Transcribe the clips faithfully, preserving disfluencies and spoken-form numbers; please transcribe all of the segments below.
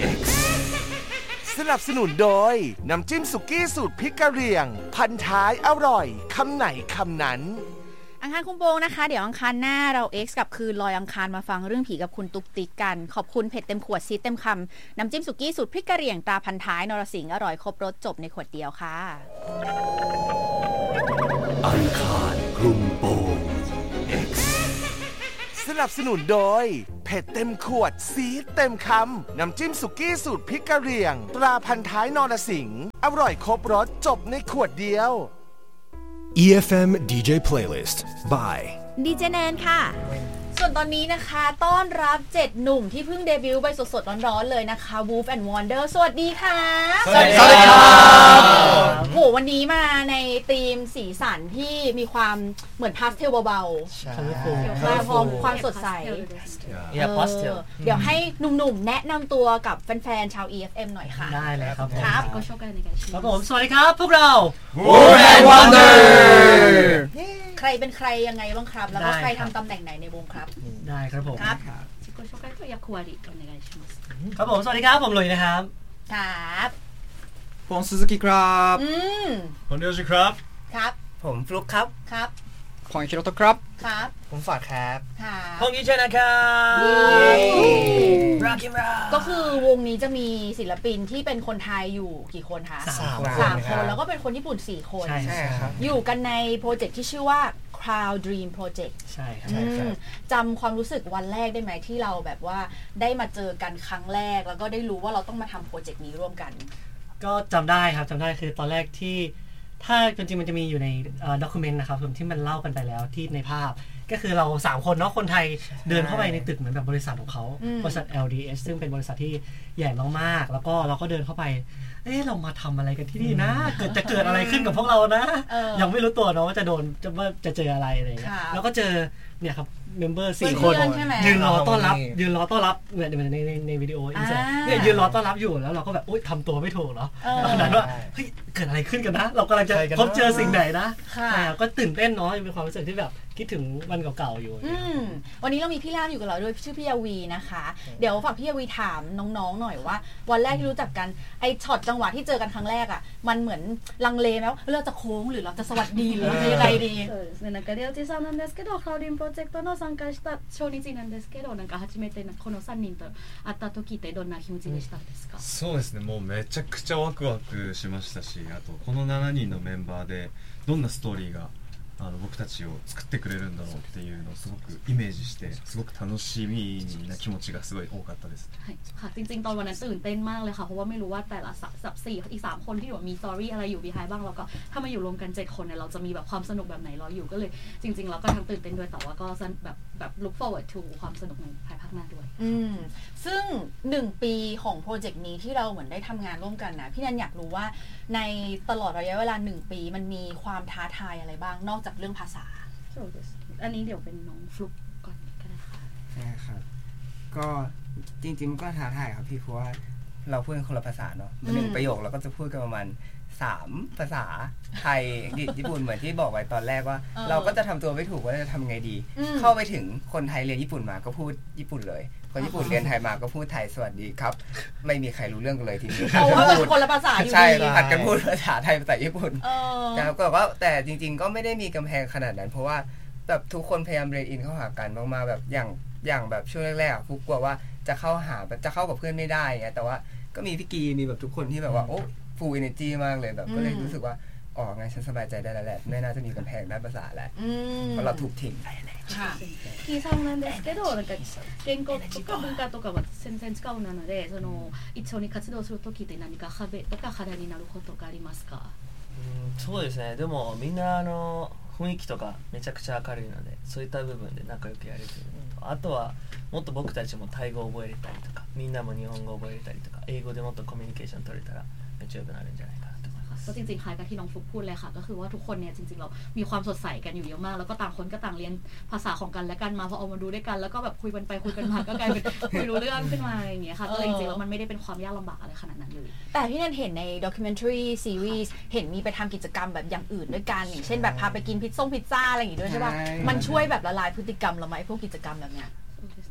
X สนับสนุนโดยน้ำจิ้มสุกี้สูตรพริกกะเหรี่ยงพันท้ายอร่อยคำไหนคำนั้นอังคารคุมโปงนะคะเดี๋ยวอังคารหน้าเรา X กับคืนลอยอังคารมาฟังเรื่องผีกับคุณตุ๊กติ๊กกันขอบคุณเผ็ดเต็มขวดซีดเต็มคำน้ำจิ้มสุกี้สูตรพริกกะเหรี่ยงตราพันท้ายนรสิงห์อร่อยครบรสจบในขวดเดียวค่ะอังคารคลุมโปง X สนับสนุนโดยเผ็ดเต็มขวดซีดเต็มคำน้ำจิ้มสุกี้สูตรพริกกะเหรี่ยงตราพันท้ายนรสิงห์อร่อยครบรสจบในขวดเดียวอี เอฟ เอ็ม ดี เจ Playlist by ดี เจ แนนค่ะส่วนตอนนี้นะคะต้อนรับเจ็ดหนุ่มที่เพิ่งเดบิวต์ไปสดๆร้อนๆเลยนะคะ Wolf and Wonder สวัสดีค่ะสวัสดีครับโหวันนี้มาในธีมสีสันที่มีความเหมือนพาสเทลเบาๆมาพร้อมความสดใสอย่าพาสเทลเดี๋ยวให้หนุ่มๆแนะนำตัวกับแฟนๆชาว อี เอฟ เอ็ม หน่อยค่ะได้เลยครับครับครับผมสวัสดีครับพวกเรา Wolf and Wonder ใครเป็นใครยังไงบ้างครับแล้วก็ใครทำตำแหน่งไหนในวงครับได้ครับผมครับครับผมสวัสดีครับผมหลุยนะครับครับผมซูซูกิครับอืมผมเดียวชิครับครับผมฟลุ๊กครับครับผมคิโรโตะครับครับผมฟอร์ดครับครับผมยินเชนะครับรักกิมรักก็คือวงนี้จะมีศิลปินที่เป็นคนไทยอยู่กี่คนคะสามสามคนแล้วก็เป็นคนญี่ปุ่นสี่คนใช่ครับอยู่กันในโปรเจกต์ที่ชื่อว่า Cloud Dream Project ใช่ครับจำความรู้สึกวันแรกได้ไหมที่เราแบบว่าได้มาเจอกันครั้งแรกแล้วก็ได้รู้ว่าเราต้องมาทำโปรเจกต์นี้ร่วมกันก็จำได้ครับจำได้คือตอนแรกที่ถ้าจริงๆมันจะมีอยู่ในด็อกิเมนต์นะครับที่มันเล่ากันไปแล้วที่ในภาพก็คือเราสามคนเนาะคนไทยเดินเข้าไปในตึกเหมือนแบบบริษัทของเขาบริษัท แอล ดี เอส ซึ่งเป็นบริษัทที่ใหญ่มากๆแล้วก็เราก็เดินเข้าไปเอ๊ะเรามาทำอะไรกันที่นี่นะเกิดจะเกิดอะไรขึ้นกับพวกเรานะยังไม่รู้ตัวเนาะว่าจะโดนจะว่าจะเจออะไรอะไรอย่างเงี้ยแล้วก็เจอเนี่ยครับเมมเบอร์สี่คนยืนรอต้อนรับยืนรอต้อนรับเหมือนในในในวิดีโออินเสิร์ตเนี่ยยืนรอต้อนรับอยู่แล้วเราก็แบบอุ๊ยทำตัวไม่ถูกเนาะตอนนั้นว่าเฮ้ยเกิดอะไรขึ้นกันนะเรากำลังจะพบเจอสิ่งไหนนะแต่ก็ตื่นเต้นเนาะมีความรู้สึกที่แบบคิดถึงวันเก่าๆอยู่วันนี้เรามีพี่ล่ามอยู่กับเราด้วยชื่อพี่ยาวีนะคะเดี๋ยวฝากพี่ยาวีถามน้องๆหน่อยว่าวันแรกที่รู้จักกันไอช็อตจังหวะที่เจอกันครั้งแรกอ่ะมันเหมือนลังเลไหมว่าเราจะโค้งหรือเราจะสวัสดีหรือเราจะยังไงดีそうですね。なんかレオチさんなんですけど、クラウディンプロジェクトの参加した初日なんですけど、なんか初めてこのさんにんと会った時ってどんな気持ちでしたですか？ そうですね。もうめちゃくちゃワクワクしましたし、あとこのしちにんのメンバーでどんなストーリーがあの僕たちを作ってくれるんだろうっていうのをすごくイメージしてすごく楽しみな気持ちがすごい多かったですはいค่ะจริงๆตอนวันนั้นตื่นเต้นมากเลยค่ะเพราะว่าไม่รู้ว่าแต่ละสับสี่อีกสามคนที่อยู่มีสตอรี่อะไรอยู่ behind บ้างแล้วก็ถ้ามาอยู่รวมกันเจ็ดคนเนี่ยเราจะมีแบบความสนุกแบบไหนรออยู่ก็เลยจริงๆเราก็ทั้งตื่นเต้นด้วยแต่ว่าก็แบบแบบ look forward to ความสนุกในภายภาคหน้าด้วยอืมซึ่งหนึ่งปีของโปรเจกต์นี้ที่เราเหมือนได้ทำงานร่วมกันนะพี่นันอยากรู้ว่าในตลอดระยะเวลาหนึ่งปีมันมีความท้าทายอะไรบ้างนอกจากเรื่องภาษาอันนี้เดี๋ยวเป็นน้องฟลุ๊กก่อนก็ได้ค่ะใช่ครับก็จริงๆก็ท้าทายครับพี่เพราะว่าเราพูดคนละภาษาเนาะหนึ่งประโยคเราก็จะพูดกันประมาณสามภาษาไทยอังกฤษญี่ปุ่นเหมือนที่บอกไว้ตอนแรกว่าเราก็จะทำตัวไม่ถูกว่าจะทำไงดีเข้าไปถึงคนไทยเรียนญี่ปุ่นมาก็พูดญี่ปุ่นเลยคนญี่ปุ่นเรียนไทยมาก็พูดไทยสวัสดีครับไม่มีใครรู้เรื่องกันเลยทีนี้เพราะว่าเป็นคนละภาษาอยู่ดีใช่ผัดกันพูดภาษาไทยภาษาญี่ปุ่นแต่ก็ว่าแต่จริงๆก็ไม่ได้มีกำแพงขนาดนั้นเพราะว่าแบบทุกคนพยายามเรียนอินเข้าหากันมากๆแบบอย่างอย่างแบบช่วงแรกๆฟุกกลัวว่าจะเข้าหาแบบจะเข้ากับเพื่อนไม่ได้ไงแต่ว่าก็มีพี่กีมีแบบทุกคนที่แบบว่าโอ้ฟูลเอเนอร์จีมากเลยแบบก็เลยรู้สึกว่าอ๋อไงฉันสบายใจได้แล้วแหละไม่น่าจะมีกำแพงด้านภาษาแหละเพราะเราถูกทิ้งไปแล้วキーさんなんですけどなんか言語とか文化とかは全然違うなのでその一緒に活動する時って何か壁とか課題になることがありますか？ うんそうですねでもみんなあの雰囲気とかめちゃくちゃ明るいのでそういった部分で仲良くやれてるのとあとはもっと僕たちもタイ語を覚えれたりとかみんなも日本語を覚えれたりとか英語でもっとコミュニケーション取れたらめっちゃ良くなるんじゃないかなと思いますก็จริงๆคล้ายกับที่น้องฟุกพูดเลยค่ะก็คือว่าทุกคนเนี่ยจริงๆเรามีความสดใสกันอยู่เยอะมากแล้วก็ต่างคนก็ต่างเรียนภาษาของกันและกันมาพอเอามาดูด้วยกันแล้วก็แบบคุยกันไปคุยกันมาก็กลายเป็นคุยรู้เรื่องขึ้นมาอย่างเงี้ยค่ะก็เลยจริงๆแล้วมันไม่ได้เป็นความยากลำบากอะไรขนาดนั้นเลยแต่ที่นันเห็นใน documentary series เห็นมีไปทำกิจกรรมแบบอย่างอื่นด้วยกันอย่างเช่นแบบพาไปกินพิซซ่งพิซซ่าอะไรอย่างงี้ด้วยใช่ป่ะมันช่วยแบบละลายพฤติกรรมเราไหมพวกกิจกรรมแบบเนี้ย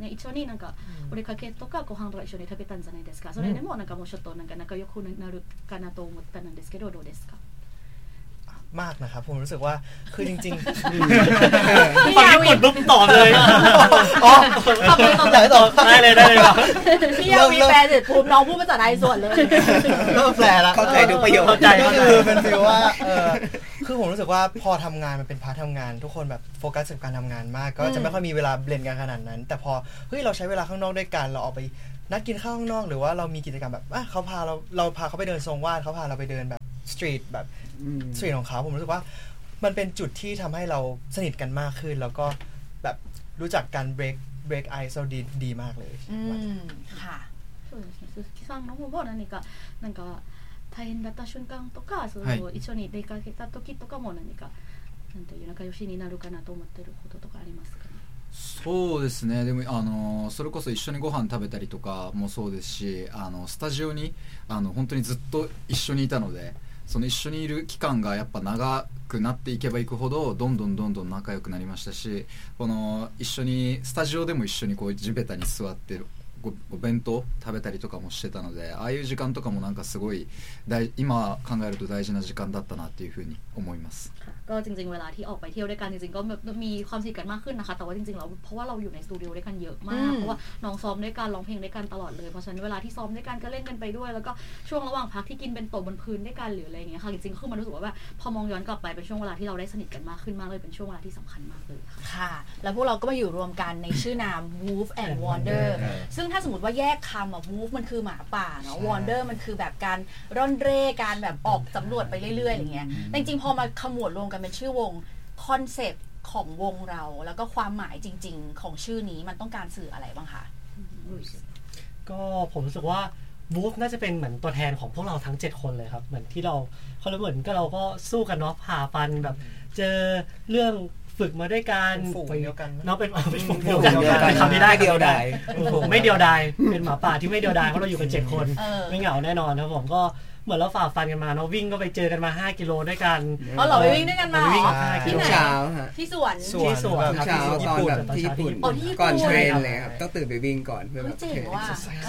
ね一緒になんかお出かけとかご飯とか一緒に食べたんじゃないですか。それでもなんかもうちょっとなんか仲良くなるかなと思ったんですけどどうですか。 มากนะครับผมรู้สึกว่าคือจริงๆฟังญี่ปุ่นปุ๊บตอบเลยอ๋ออยากให้ตอบได้เลยได้เลยครับพี่ยาวีแปลเสร็จภูมิน้องพูดภาษาไทยส่วนเลยเริ่มแปลแล้วเข้าใจดูประโยคเข้าใจก็คือเป็นฟีลว่าเออคือผมรู้สึกว่าพอทำงานมันเป็นพาร์ททำงานทุกคนแบบโฟกัสกับการทำงานมากก็จะไม่ค่อยมีเวลาเบลนกันขนาดนั้นแต่พอเฮ้ยเราใช้เวลาข้างนอกด้วยกันเราออกไปนัดกินข้าวข้างนอกหรือว่าเรามีกิจกรรมแบบอ่ะเขาพาเราเราพาเขาไปเดินทรงวาดเขาพาเราไปเดินแบบสตรีทแบบสตรีทของเขาผมรู้สึกว่ามันเป็นจุดที่ทำให้เราสนิทกันมากขึ้นแล้วก็แบบรู้จักการ break break ice เราดีดีมากเลยอืมค่ะそうですね。鈴木さんの方も何かなんか大変だった瞬間とか、その一緒に出かけた時とかも何かなんという仲良しになるかなと思ってることとかありますかね。 そうですね。でもあのそれこそ一緒にご飯食べたりとかもそうですし、あのスタジオにあの本当にずっと一緒にいたので。その一緒にいる期間がやっぱ長くなっていけばいくほどどんどんどんどん仲良くなりましたし、この一緒にスタジオでも一緒にこう地べたに座ってお弁当食べたりとかもしてたので、ああいう時間とかもなんかすごい大今考えると大事な時間だったなっていうふうに思います。 ก็จริงๆเวลาที่ออกไปเที่ยวด้วยกันจริงๆก็มีความสนิทกันมากขึ้นนะคะแต่ว่าจริงๆเราเพราะว่าเราอยู่ในสตูดิโอด้วยกันเยอะมากเพราะว่าน้องซ้อมด้วยกันร้องเพลงด้วยกันตลอดเลยเพราะฉะนั้นเวลาที่ซ้อมด้วยกันก็เล่นกันไปด้วยแล้วก็ช่วงระหว่างพักที่กินเป็นโต๊ะบนพื้นด้วยกันหรืออะไรอย่างเงี้ยค่ะจริงๆคือมันรู้สึกว่าพอมองย้อนกลับไปเป็นช่วงเวลาที่เราได้สนิทกันมากขึ้นมากเลยเป็นช่วงเวลาที่สำคัญมากเลยค่ะแล้วพวกเราก็มาอยู่รวมกันในชื่อนาม Wolf and Wander ซึ่งถ้าสมมติว่าแยกคำอ่ะ Wolf มันคือหมาป่าเนาะ Wander มันคือแบบการร่อนเร่การแบบออกสำรวจไปเรื่อยๆอย่างเงี้ยจริงๆพอมาขมวดรวมกันเป็นชื่อวงคอนเซปต์ของวงเราแล้วก็ความหมายจริงๆของชื่อนี้มันต้องการสื่ออะไรบ้างคะก็ผมรู้สึกว่า Wolf น่าจะเป็นเหมือนตัวแทนของพวกเราทั้งเจ็ดคนเลยครับเหมือนที่เราเขาเหมือนก็เราก็สู้กันเนาะผ่าฟันแบบเจอเรื่องฝึกมาด้วยกันฝูงเดียวกันเนาะเป็นเป็นฝูงเดียวกันเป็นคำที่ได้เดียวดายไม่เดียวดายเป็นหมาป่าที่ไม่เดียวดายเพราะเราอยู่กันเจ็ดคนไม่เหงาแน่นอนครับผมก็เหมือนเราฝ่าฟันกันมาเนาะวิ่งก็ไปเจอกันมาห้ากิโลด้วยกันอ๋อเหรอไปวิ่งด้วยกันมาที่ไหนที่สวนที่สวนครับที่ญี่ปุ่นที่ญี่ปุ่นก่อนเทรนเลยครับต้องตื่นไปวิ่งก่อนเพื่อแบบเจ๋งว่ะ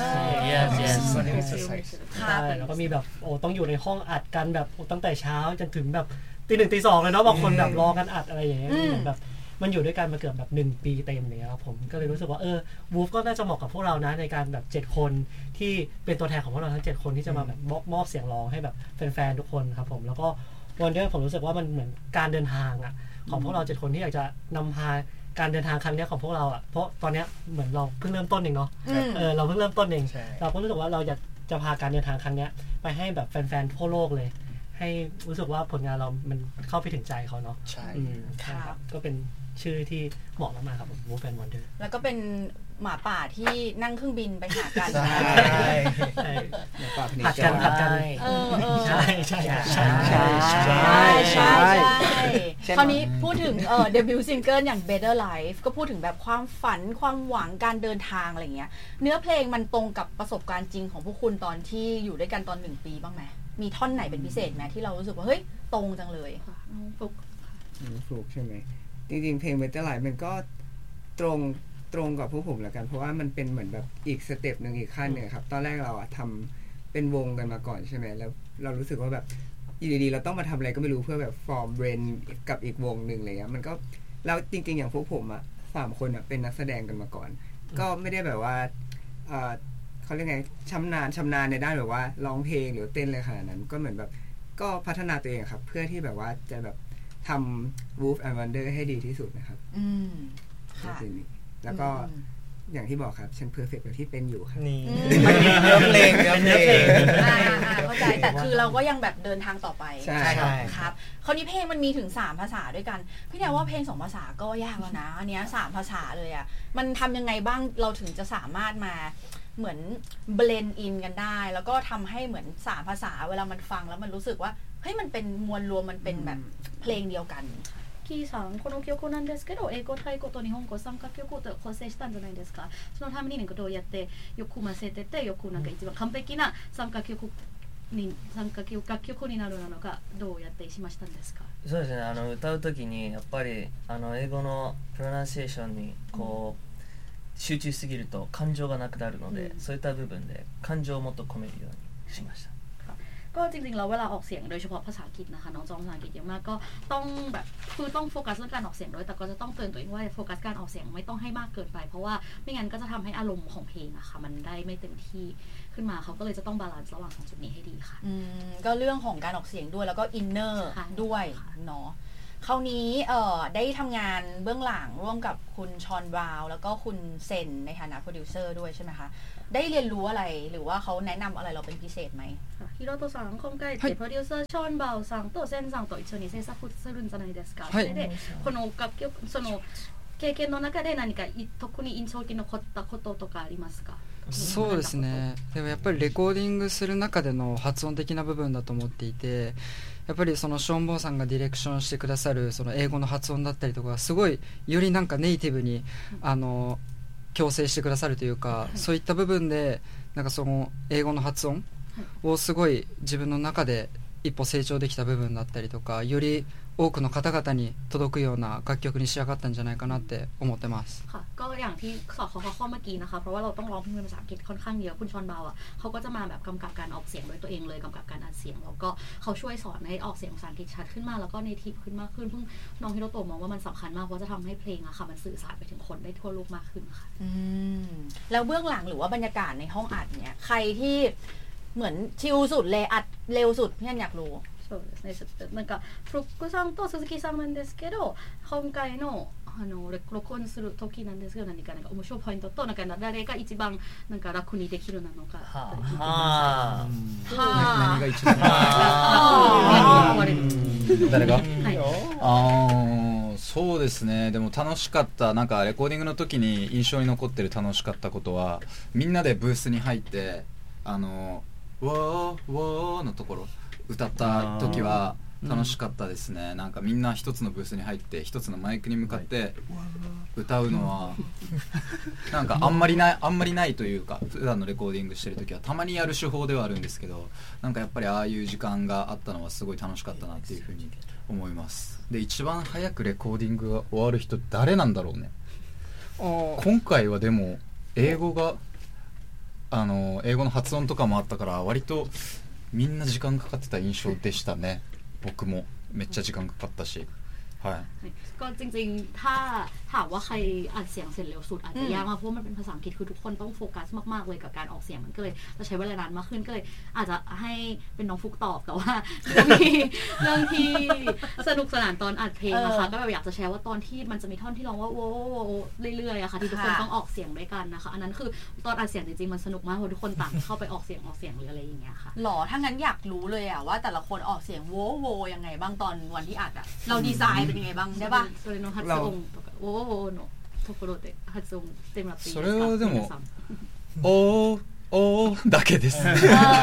ใช่แล้วก็มีแบบโอ้ต้องอยู่ในห้องอัดกันแบบตั้งแต่เช้าจนถึงแบบตีหนึ่งตีสองเลยเนาะบางคนแบบรอกันอัดอะไรอย่างเงี้ยแบบมันอยู่ด้วยกันมาเกือบแบบหนึ่งปีเต็มเลยครับผมก็เลยรู้สึกว่าเออ Wolf ก็น่าจะเหมาะกับพวกเรานะในการแบบเจ็ดคนที่เป็นตัวแทนของพวกเราทั้งเจ็ดคนที่จะมาแบบมอบเสียงร้องให้แบบแฟนๆทุกคนครับผมแล้วก็ Wander ผมรู้สึกว่ามันเหมือนการเดินทางอ่ะของพวกเราเจ็ดคนที่อยากจะนำพาการเดินทางครั้งนี้ของพวกเราอ่ะเพราะตอนนี้เหมือนเราเพิ่งเริ่มต้นเองเนาะเออเราเพิ่งเริ่มต้นเองเราก็รู้สึกว่าเราอยากจะพาการเดินทางครั้งนี้ไปให้แบบแฟนๆทั่วโลกเลยให้รู้สึกว่าผลงานเรามันเข้าไปถึงใจเขาเนาะใช่ครับก็เป็นชื่อที่เหมาะมากๆครับผม Wolf and Wander แล้วก็เป็นหมาป่าที่นั่งเครื่องบินไปหากันใช่ผัดกันผัดกันใช่ใช่ใช่ใช่ใช่ใช่คราวนี้พูดถึงเอ่อเดบิวต์ซิงเกิลอย่าง Better Life ก็พูดถึงแบบความฝันความหวังการเดินทางอะไรเงี้ยเนื้อเพลงมันตรงกับประสบการณ์จริงของพวกคุณตอนที่อยู่ด้วยกันตอนหนึ่งปีบ้างไหมมีท่อนไหนเป็นพิเศษไหมที่เรารู้สึกว่าเฮ้ยตรงจังเลยฟลุกฟลุกใช่ไหมจริงๆเพลง Better Life มันก็ตรงตรงกับพวกผมแล้วกันเพราะว่ามันเป็นเหมือนแบบอีกสเต็ปนึงอีกขั้นนึงครับตอนแรกเราอะทำเป็นวงกันมาก่อนใช่ไหมแล้วเรารู้สึกว่าแบบอยู่ดีๆเราต้องมาทำอะไรก็ไม่รู้เพื่อแบบฟอร์มเบรนกับอีกวงนึงอะไรเงี้ยมันก็แล้วจริงๆอย่างพวกผมอะสามคนอะเป็นนักแสดงกันมาก่อนก็ไม่ได้แบบว่าเขาเรียกไงชำนาญชำนาญในด้านแบบว่าร้องเพลงหรือเต้นอะไรขนาดนั้นก็เหมือนแบบก็พัฒนาตัวเองครับเพื่อที่แบบว่าจะแบบทำ Wolf and Wander ให้ดีที่สุดนะครับอืมค่ะแล้วก็อย่างที่บอกครับฉันเพอร์เฟคต์แบบที่เป็นอยู่ครับนี่เนื้อเพลงเนื้อเพลงเข้าใจแต่คือเราก็ยังแบบเดินทางต่อไปใช่ครับคราวนี้เพลงมันมีถึงสามภาษาด้วยกันพี่แนวว่าเพลงสองภาษาก็ยากแล้วนะอันเนี้ยสามภาษาเลยอ่ะมันทำยังไงบ้างเราถึงจะสามารถมาเหมือนเบลนด์อินกันได้แล้วก็ทำให้เหมือนสามภาษาเวลามันฟังแล้วมันรู้สึกว่าเฮ้ยมันเป็นมวลรวมมันเป็นแบบเพลงเดียวกันキーさんこの曲なんですけど英語タイ語と日本語さんカ国と構成したんじゃないですかそのためになんかどうやってよく組ませててよくなんか一番完璧なさんカ国にさんカ国楽曲になるのかどうやってしましたんですかそうですねあの歌う時にやっぱりあの英語のプロナンシエーションにこう、 集中しすぎると感情がなくなるので、そういった部分で感情をもっと込めるようにしました。 ก็จริงๆแล้วเวลาออกเสียงโดยเฉพาะภาษาอังกฤษนะคะน้องจองภาษาอังกฤษเยอะมากก็ต้องแบบคือต้องโฟกัสเรื่องการออกเสียงด้วยแต่ก็จะต้องเตือนตัวเองว่าโฟกัสการออกเสียงไม่ต้องให้มากเกินไปเพราะว่าไม่งั้นก็จะทำให้อารมณ์ของเพลงอะค่ะมันได้ไม่เต็มที่ขึ้นมาเขาก็เลยจะต้องบาลานซ์ระหว่างสองจุดนี้ให้ดีค่ะอืมก็เรื่องของการออกเสียงด้วยแล้วก็อินเนอร์ด้วยเนาะคราวนี้เอ่อได้ทำงานเบื้องหลังร่วมกับคุณชอนบราวน์แล้วก็คุณเซนในฐานะโปรดิวเซอร์ด้วยใช่ไหมคะได้เรียนรู้อะไรหรือว่าเขาแนะนำอะไรเราเป็นพิเศษไหมヒロトさん今回プロデューサーショーンバウさんとセンさんと一緒に制作するんじゃないですか。それでこの楽曲その経験の中で何か特に印象に残ったこととかありますか？ そうですね。でもやっぱりレコーディングする中での発音的な部分だと思っていて、やっぱりそのショーンボーさんがディレクションしてくださるその英語の発音だったりとかすごいよりなんかネイティブにあの矯正してくださるというか、そういった部分でなんかその英語の発音をすごい自分の中で一歩成長できた部分だったりとか、より多くの方々に届くような楽曲に仕上がったんじゃないかなって思ってます。 ค่ะก็อย่างที่สอนของข้อเมื่อกี้นะคะเพราะว่าเราต้องร้องเพลงเป็นภาษาอังกฤษค่อนข้างเยอะคุณชอนบาวอ่ะเขาก็จะมาแบบกำกับการออกเสียงโดยตัวเองเลยกำกับการอัดเสียงแล้วก็เขาช่วยสอนให้ออกเสียงภาษาอังกฤษชัดขึ้นมาแล้วก็เนทีฟขึ้นมากขึ้นเพิ่งน้องฮิโรโตะมองว่ามันสำคัญมากเพราะจะทำให้เพลงอะค่ะมันสื่อสารไปถึงคนได้ทั่วโลกมากขึ้นค่ะอืมแล้วเบื้องหลังหรือว่าบรรยากาศในห้องอัดเนี่ยใครที่เหมือนชิลสุดเลยอัดเร็วสุดพี่อันอยากรู้そうですね。なんかフロックさんと鈴木さんなんですけど、今回のあの録音する時なんですけど、何かなんか面白いポイントとなんか誰が一番なんか楽にできるなのか。はあ。 何が一番楽に誰が？はい。ああ、そうですね。でも楽しかったなんかレコーディングの時に印象に残ってる楽しかったことは、みんなでブースに入ってあのわーわーのところ。歌った時は楽しかったですね。なんかみんな一つのブースに入って一つのマイクに向かって歌うのはなんかあんまりないあんまりないというか普段のレコーディングしてる時はたまにやる手法ではあるんですけど、なんかやっぱりああいう時間があったのはすごい楽しかったなっていうふうに思います。で一番早くレコーディングが終わる人誰なんだろうね。今回はでも英語があの英語の発音とかもあったから割とみんな時間かかってた印象でしたね。僕もめっちゃ時間かかったし、はい。 ก็จริงๆถ้าถามว่าใครอัดเสียงเสร็จเร็วสุดอาจจะยากมากเพราะมันเป็นภาษาอังกฤษคือทุกคนต้องโฟกัสมากๆเลยกับการออกเสียงมันก็เลยจะใช้เวลานานมากขึ้นก็เลยอาจจะให้เป็นน้องฟุกตอบแต่ว่าจะมีเรื่องที่สนุกสนานตอนอัดเพลงนะคะก็แบบอยากจะแชร์ว่าตอนที่มันจะมีท่อนที่ร้องว่าโว้โว้เรื่อยๆอะค่ะที่ทุกคนต้องออกเสียงด้วยกันนะคะอันนั้นคือตอนอัดเสียงจริงๆมันสนุกมากเพราะทุกคนต่างเข้าไปออกเสียงออกเสียงหรืออะไรอย่างเงี้ยค่ะหรอถ้างั้นอยากรู้เลยอะว่าแต่ละคนออกเสียงโว้โวยังไงบ้างตอนวันที่อัดอะเราดีไซน์เป็นยังไงบ้างได้ป่ะそれの発音とか「おー」のところで発音してもらっていいですか？ それはでも「おーおー」だけです。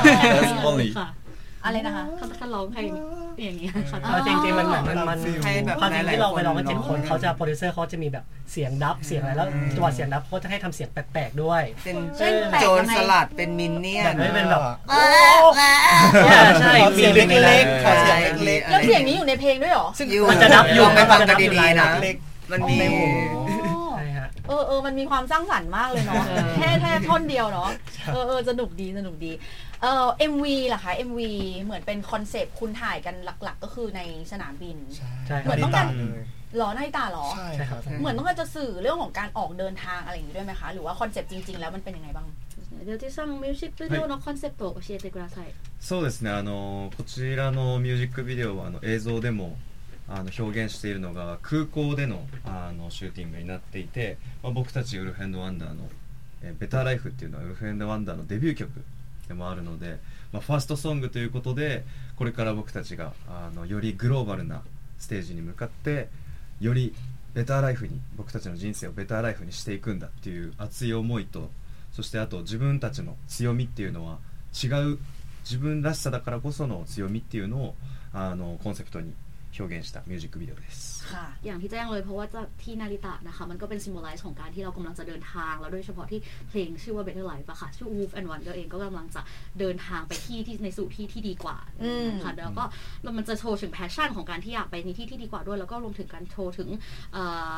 อะไรนะคะเขาร้องเพลงอย่างนี้ค่ะจริงๆมันเหมือนมันมันความจริงที่เราไปร้องกันเจ็ดคนเขาจะโปรดิวเซอร์เขาจะมีแบบเสียงดับเสียงอะไรแล้วจังหวะเสียงดับเขาจะให้ทำเสียงแปลกๆด้วยเป็นโจรสลัดเป็นมินเนี่ยนไม่เป็นแบบใช่เสียงเล็กๆเสียงเล็กๆแล้วเสียงนี้อยู่ในเพลงด้วยหรอมันจะดับอยู่ไปฟังกันดีๆนะมันมีเออเออมันมีความสร้างสรรค์มากเลยเนาะแค่แค่ท่อนเดียวเนาะเออเออสนุกดีสนุกดีเอ่อ เอ็ม วี ล่ะคะ เอ็ม วี เหมือนเป็นคอนเซปต์คุณถ่ายกันหลักๆก็คือในสนามบินเหมือนต้องการหรอในตาหรอใช่ครับเหมือนต้องการจะสื่อเรื่องของการออกเดินทางอะไรอย่างนี้ด้วยไหมคะหรือว่าคอนเซปต์จริงๆแล้วมันเป็นยังไงบ้างเดี๋ยวที่สร้างมิวสิกวิดีโอのコンセプトを教えてください。 そうですね。あのこちらのミュージックビデオはあの映像でもあの表現しているのが空港でのあのシューティングになっていて、まあ、僕たちウルフ&ワンダーのえベターライフっていうのはウルフ&ワンダーのデビュー曲でもあるので、まあ、ファーストソングということでこれから僕たちがあのよりグローバルなステージに向かってよりベターライフに僕たちの人生をベターライフにしていくんだっていう熱い思いと、そしてあと自分たちの強みっていうのは違う自分らしさだからこその強みっていうのをあのコンセプトに表現したミュージックビデオです。 อย่างที่แจ้งเลยเพราะว่าที่นาริตะนะคะมันก็เป็นซิมโบไลซ์ของการที่เรากำลังจะเดินทางแล้วโดยเฉพาะที่เพลงชื่อว่า Better Life อะค่ะชื่อ Wolf and Wonder เองก็กำลังจะเดินทางไปที่ที่ในสู่ที่ที่ดีกว่าค่ะแล้วก็มันจะโชว์ถึงแพชชั่นของการที่อยากไปในที่ที่ดีกว่าด้วยแล้วก็รวมถึงการโชว์ถึง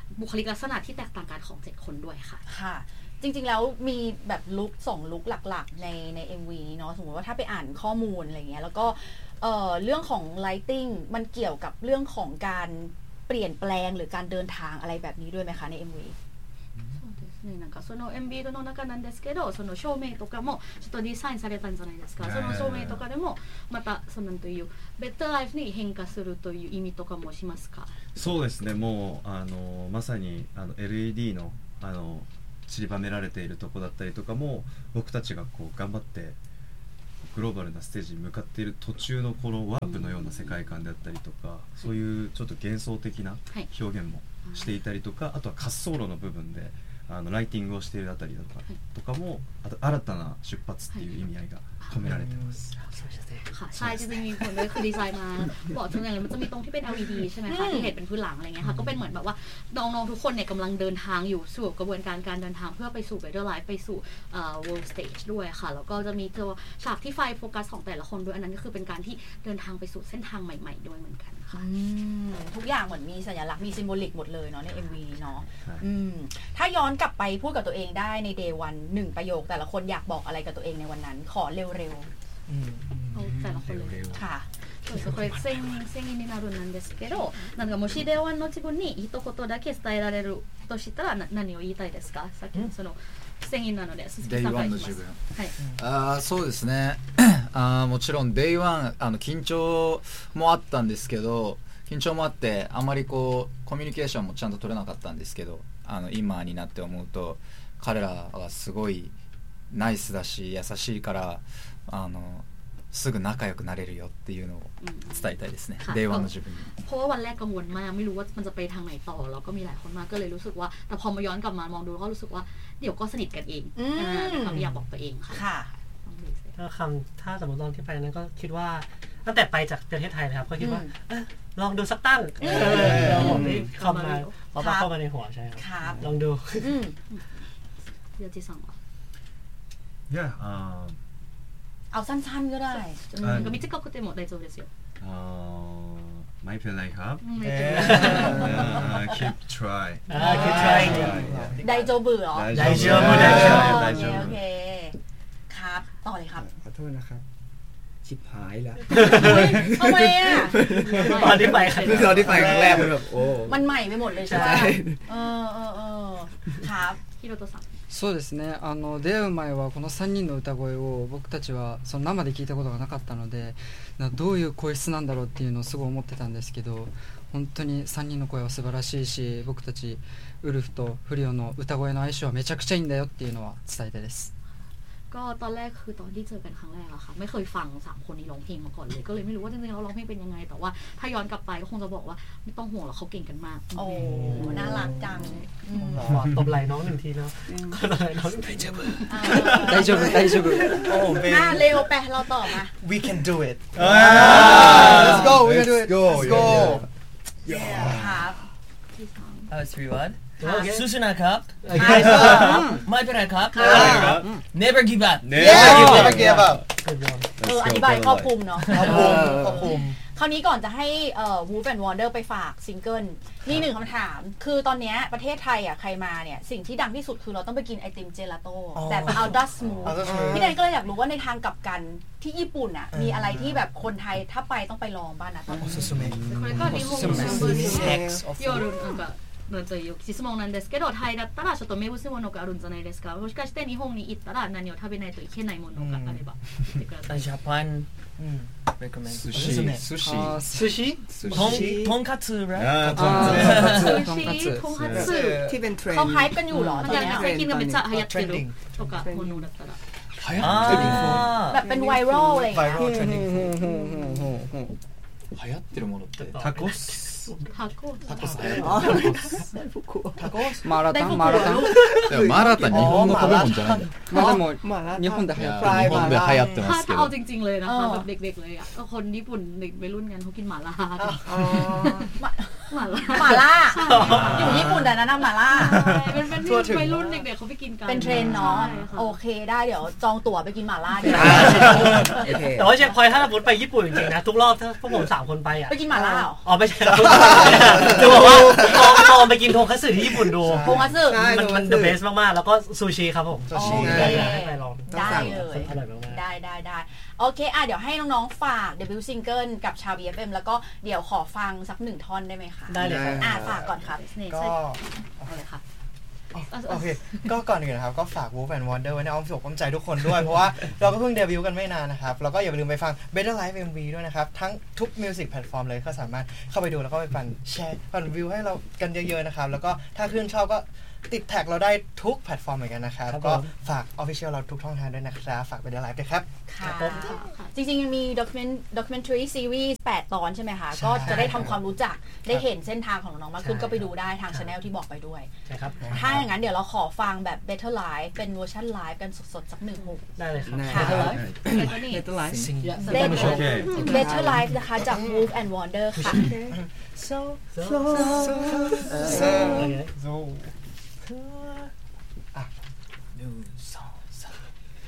บุคลิกลักษณะที่แตกต่างกันของเจ็ดคนด้วยค่ะค่ะจริงๆแล้วมีแบบลุคสองลุคหลักๆในใน เอ็ม วี เนาะสมมติว่าถ้าไปอ่านข้อมูลอะไรเงี้ยแล้วก็เอ่อเรื่องของ lighting มันเกี่ยวกับเรื่องของการเปลี่ยนแปลงหรือการเดินทางอะไรแบบนี้ด้วยไหมคะใน เอ็ม วีね、なんかその エムビー の中なんですけどその照明とかもちょっとデザインされたんじゃないですかその照明とかでもまたそのというベッドライフに変化するという意味とかもしますかそうですねもうあのまさにあの エルイーディー のあの散りばめられているとこだったりとかも僕たちがこう頑張ってグローバルなステージに向かっている途中のこのワープのような世界観であったりとか、そういうちょっと幻想的な表現もしていたりとか、あとは滑走路の部分であのライティングをしているあたりとか、とかもあと新たな出発っていう意味合いが込められています。 ค่ะใช่จริงๆมีผลเลยคือดีไซน์มาบอกทุกอย่างมันจะมีตรงที่เป็น แอล อี ดี ใช่ไหมคะที่เห็นเป็นพื้นหลังอะไรเงี้ยค่ะก็เป็นเหมือนแบบว่าน้องๆทุกคนเนี่ยกำลังเดินทางอยู่สู่กระบวนการการเดินทางเพื่อไปสู่ Better Life ไปสู่เอ่อ World Stage ด้วยค่ะแล้วก็จะมีตัวฉากที่ไฟโฟกัสของแต่ละคนด้วยอันนั้นก็คือเป็นการที่เดินทางไปสู่เส้นทางใหม่ๆด้วยเหมือนกันค่ะทุกอย่างเหมือนมีสัญลักษณ์มีซิมโบลิกหมดเลยเนาะใน เอ็ม วี นี้เนาะถ้าย้อนกลับไปพูดกับตัวเองได้ใน Day วันหนึ่งประโยคแต่ละคนอยากบอกอะไรกับตัวเองในวันนั้นขอเร็วเอาแต่ละคนเลยค่ะそうですこれ宣宣言になるんですけどなんかもしデーワンの自分に一言だけ伝えられるとしたら何を言いたいですかさっきのその宣言なので鈴木さんからいきます。はい、 あそうですねあもちろんデイワンあの緊張もあったんですけど緊張もあってあまりこうコミュニケーションもちゃんと取れなかったんですけどあの今になって思うと彼らはすごいナイスだし優しいからあのすぐ仲良くなれるよっていうのを伝えたいですね。デイワンの自分に。 เพราะว่าวันแรกกังวลมากไม่รู้ว่ามันจะไปทางไหนต่อแล้วก็มีหลายคนมากก็เลยรู้สึกว่าแต่พอมาย้อนกลับมามองดูก็รู้สึกว่าเดี๋ยวก็สนิทกันเองนะครับอยากบอกตัวเองค่ะก็คำถ้าสมมติตอนที่ไปนั้นก็คิดว่าตั้งแต่ไปจากประเทศไทยนะครับก็คิดว่าลองดูสักตั้งเราผมนี่คำมาพอเข้ามาในหัวใช่ครับลองดูเดี๋ยวที่สอง Yeah เอาสั้นๆก็ได้ก็มิจิกก็เต็มหมดได้จบですよไม่เป็นไรครับไม่เป็นไร keep try keep trying ได้จบเบื่อได้จบได้จบได้จบโอเคครับต่อเลยครับขอโทษนะครับชิบหายแล้วทำไมอ่ะตอนที่ไปครั้งตอนที่ไปครั้งแรกมันแบบโอ้มันใหม่ไปหมดเลยใช่ไหมเออเออเออครับฮิโรโตะさんそうですねあの出会う前はこのさんにんの歌声を僕たちはその生で聞いたことがなかったのでどういう声質なんだろうっていうのをすごい思ってたんですけど本当にさんにんの声は素晴らしいし僕たちウルフとフリオの歌声の相性はめちゃくちゃいいんだよっていうのは伝えたいですก็ตอนแรกคือตอนที่เจอกันครั้งแรกอะค่ะไม่เคยฟังสามคนนี้ร้องเพลงมาก่อนเลยก็เลยไม่รู้ว่าจริงๆเราร้องเพลงเป็นยังไงแต่ว่าถ้าย้อนกลับไปก็คงจะบอกว่าไม่ต้องห่วงหรอกเขาเก่งกันมากโอ้น่ารักจังขอตบไหล่น้องหนึ่งทีแล้วขอตบไหล่น้องหนึ่งทีได้จบได้จบได้จบโอ้มาเร็วไปเราต่อมา We can do it Let's go We can do it Let's go Yeah ครับเอาสวีวันสู้ๆนะครับไม่เป็นไรครับ Never give up Never give up เอออธิบายครอบคลุมเนาะครอบคลุมครอบคลุมคราวนี้ก่อนจะให้เอ่อ Wolf and Wonder ไปฝากซิงเกิลมีหนึ่งคำถามคือตอนนี้ประเทศไทยอ่ะใครมาเนี่ยสิ่งที่ดังที่สุดคือเราต้องไปกินไอติมเจลาโต้แบบ Ultra Smooth พี่แดนก็เลยอยากรู้ว่าในทางกลับกันที่ญี่ปุ่นอ่ะมีอะไรที่แบบคนไทยถ้าไปต้องไปลองบ้างนะตอนนี้これが日本の新聞に夜なんかなんという質問なんですけどタイだったらちょっと名物ものがあるんじゃないですかもしかして日本に行ったら何を食べないといけないものがあれば言ってくださいジャパン寿司寿司寿司とんかつら寿司とんかつที่เป็นเทรนด์เขาไฮป์กันอยู่หรอตอนนี้最近がめっちゃ流行ってるとかものだったら流行ってるแบบเป็นไวรัลอะไรอย่างเงี้ย流行ってるものってタコスタコタコスタコスマラタンマラタンでもマラタン日本の食べ物じゃないまあでも日本で流行って日本で流行ってますけどถ้าเอาจริงๆเลยนะคะแบบเด็กๆเลยอ่ะคนญี่ปุ่นเด็กวัยรุ่นกันเขากินหม่าล่าหมาล่าหม่าล่าอยู่ญี่ปุ่นแต่นั้นนะหม่าล่าเป็นเป็นที่วัยรุ่นเด็กๆเขาไปกินกันเป็นเทรนเนาะโอเคได้เดี๋ยวจองตั๋วไปกินหม่าล่าดีแต่ว่าเช็คพอยท์ถ้าสมมติไปญี่ปุ่นจริงๆนะทุกรอบถ้าพวกผมสามคนไปอ่ะไปกินหม่าล่าเหรออ๋อไม่ใช่จะบอกว่าลองลองไปกินโทคัตสึที่ญี่ปุ่นดูโทคัตสึมันมัน the best มากๆแล้วก็ซูชิครับผมซูชิให้ไปลองได้เลยอร่อยมากๆได้ได้ได้โอเคอ่ะเดี๋ยวให้น้องๆฝากเดบิวต์ซิงเกิลกับชาว บี เอฟ เอ็ม แล้วก็เดี๋ยวขอฟังสักหนึ่งท่อนได้ไหมคะได้เลยครับอ่ะฝากก่อนครับก็อะไรค่ะโอเคก็ก่อนอื่นนะครับก็ฝาก Wolf and Wonder ไว้ในอ้อมอกอ้อมใจทุกคนด้วย เพราะว่าเราก็เพิ่งเดบิวต์กันไม่นานนะครับแล้วก็อย่าลืมไปฟัง Better Life เอ็ม วี ด้วยนะครับทั้งทุกมิวสิกแพลตฟอร์มเลยก็สามารถเข้าไปดูแล้วก็ไปฟังแชร์ฟังวิวให้เรากันเยอะๆนะครับแล้วก็ถ้าขึ้นชอบก็ติดแท็กเราได้ทุกแพลตฟอร์มเหมือนกันนะครับก็ฝาก Official เราทุกช่องทางด้วยนะครับฝาก Better Life ด้วยครับค่ะจริงๆยังมี document documentary series แปดตอนใช่ไหมคะก็จะได้ทำความรู้จักได้เห็นเส้นทางของน้องมากขึ้นก็ไปดูได้ทาง channel ที่บอกไปด้วยใช่ครับถ้าอย่างนั้นเดี๋ยวเราขอฟังแบบ Better Life เป็นเวอร์ชันไลฟ์กันสดๆสักหนึ่งฮุกได้เลยครับค่ะ Better Life Better Life นะคะจาก Wolf and Wonder ค่ะ so so so so